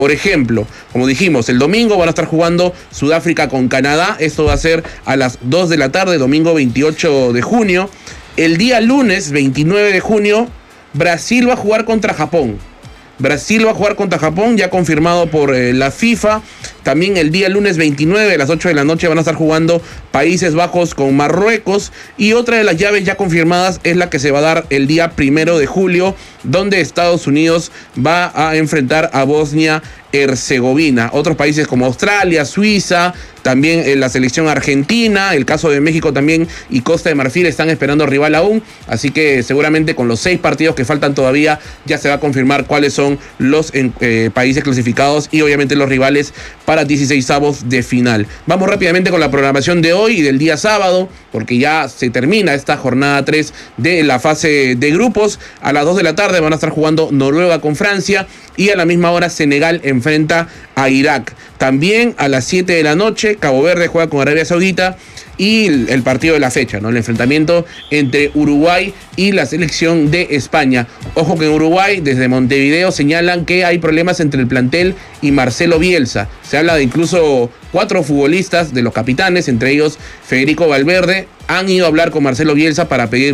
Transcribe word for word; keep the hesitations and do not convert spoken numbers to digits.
Por ejemplo, como dijimos, el domingo van a estar jugando Sudáfrica con Canadá. Esto va a ser a las dos de la tarde, domingo veintiocho de junio. El día lunes, veintinueve de junio, Brasil va a jugar contra Japón. Brasil va a jugar contra Japón, ya confirmado por eh, la FIFA. También el día lunes veintinueve a las ocho de la noche van a estar jugando Países Bajos con Marruecos. Y otra de las llaves ya confirmadas es la que se va a dar el día primero de julio, donde Estados Unidos va a enfrentar a Bosnia-Herzegovina. Otros países como Australia, Suiza, también eh, la selección argentina, el caso de México también y Costa de Marfil están esperando rival aún. Así que seguramente con los seis partidos que faltan todavía ya se va a confirmar cuáles son los eh, países clasificados y obviamente los rivales para dieciseisavos de final. Vamos rápidamente con la programación de hoy y del día sábado, porque ya se termina esta jornada tres de la fase de grupos. A las dos de la tarde van a estar jugando Noruega con Francia y a la misma hora Senegal enfrenta a Irak. También a las siete de la noche Cabo Verde juega con Arabia Saudita y el, el partido de la fecha, ¿no? El enfrentamiento entre Uruguay y la selección de España. Ojo que en Uruguay, desde Montevideo, señalan que hay problemas entre el plantel y Marcelo Bielsa. Se habla de incluso cuatro futbolistas de los capitanes, entre ellos Federico Valverde, han ido a hablar con Marcelo Bielsa para pedir